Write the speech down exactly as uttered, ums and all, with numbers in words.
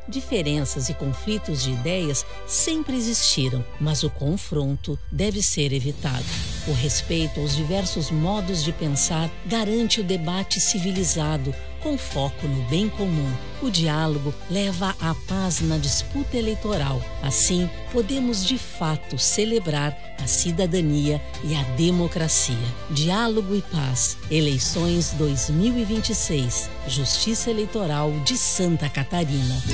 Diferenças e conflitos de ideias sempre existiram, mas o confronto deve ser evitado. O respeito aos diversos modos de pensar garante o debate civilizado, com foco no bem comum. O diálogo leva à paz na disputa eleitoral. Assim, podemos de fato celebrar a cidadania e a democracia. Diálogo e paz. Eleições dois mil e vinte e seis. Justiça Eleitoral de Santa Catarina.